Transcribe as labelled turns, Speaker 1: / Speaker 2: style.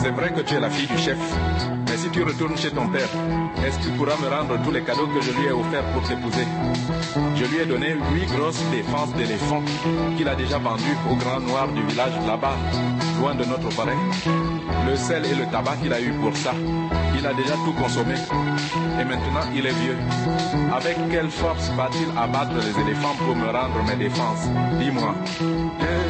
Speaker 1: C'est vrai que tu es la fille du chef, mais si tu retournes chez ton père, est-ce qu'il pourra me rendre tous les cadeaux que je lui ai offerts pour t'épouser? Je lui ai donné 8 grosses défenses d'éléphant qu'il a déjà vendues au grand noir du village là-bas, loin de notre forêt. Le sel et le tabac qu'il a eu pour ça, il a déjà tout consommé. Et maintenant, il est vieux. Avec quelle force va-t-il abattre les éléphants pour me rendre mes défenses? Dis-moi.